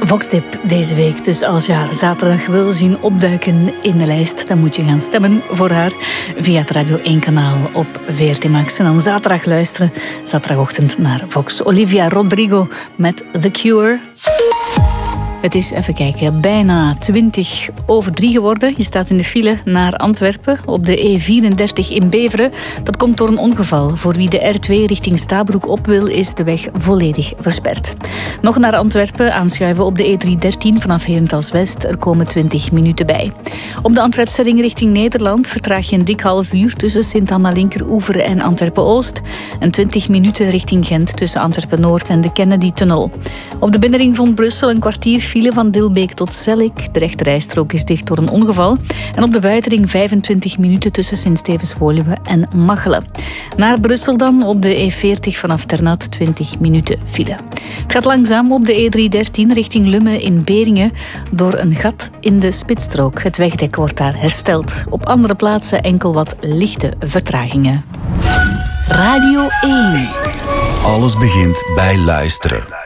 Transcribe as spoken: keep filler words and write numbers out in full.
Voxtip deze week. Dus als je haar zaterdag wil zien opduiken in de lijst, dan moet je gaan stemmen voor haar via het Radio één kanaal op V R T Max. En dan zaterdag luisteren, zaterdagochtend naar Vox. Olivia Rodrigo met The Cure. Het is, even kijken, bijna twintig over drie geworden. Je staat in de file naar Antwerpen op de E vierendertig in Beveren. Dat komt door een ongeval. Voor wie de R twee richting Stabroek op wil, is de weg volledig versperd. Nog naar Antwerpen, aanschuiven op de E driehonderddertien vanaf Herentals West. Er komen twintig minuten bij. Op de Antwerpse ring richting Nederland vertraag je een dik half uur tussen Sint-Anna Linkeroever en Antwerpen-Oost. En twintig minuten richting Gent tussen Antwerpen-Noord en de Kennedy-tunnel. Op de binnenring van Brussel een kwartier file van Dilbeek tot Zellik. De rechterrijstrook is dicht door een ongeval. En op de buitenring vijfentwintig minuten tussen Sint-Stevens-Woluwe en Machelen. Naar Brussel dan op de E veertig vanaf Ternat twintig minuten file. Het gaat langzaam op de E driehonderddertien richting Lummen in Beringen door een gat in de spitsstrook. Het wegdek wordt daar hersteld. Op andere plaatsen enkel wat lichte vertragingen. Radio één. Alles begint bij luisteren.